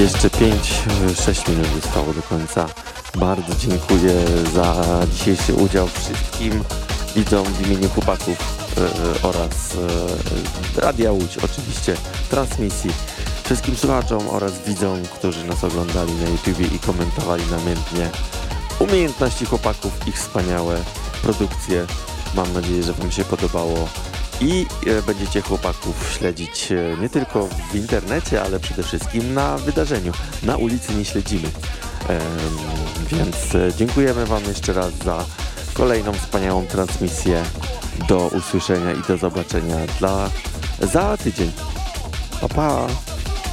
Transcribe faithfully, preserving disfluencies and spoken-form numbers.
Jeszcze pięć sześć minut zostało do końca. Bardzo dziękuję za dzisiejszy udział wszystkim widzom w imieniu chłopaków e, oraz e, Radia Łódź, oczywiście transmisji, wszystkim słuchaczom oraz widzom, którzy nas oglądali na YouTubie i komentowali namiętnie umiejętności chłopaków, ich wspaniałe produkcje. Mam nadzieję, że Wam się podobało i e, będziecie chłopaków śledzić e, nie tylko w internecie, ale przede wszystkim na wydarzeniu. Na ulicy nie śledzimy. E, więc e, dziękujemy Wam jeszcze raz za kolejną wspaniałą transmisję. Do usłyszenia i do zobaczenia dla za tydzień. Pa, pa!